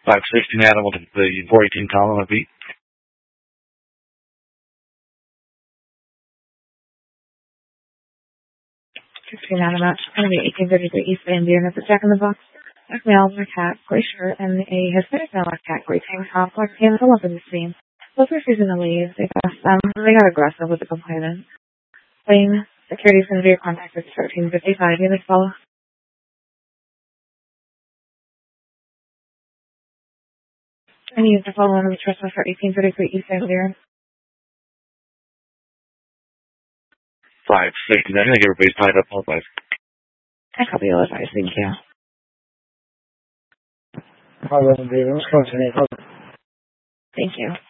516 Animal to the 418 column of beat. 16 Animal, enemy 1833 East Van Buren at the Jack in the Box. Black male, black cat, gray shirt, and a Hispanic male, black cat, gray tank top, black pants all up in the scene. Both refusing to leave. They got aggressive with the complainant. Lane, security is going to be your contact at 1355. You may follow. I need to follow on the trespass for 1833 East Van Buren. 516. I think everybody's tied up. All five. I copy all advice. Thank you. Hold on, David. Let's continue. Thank you.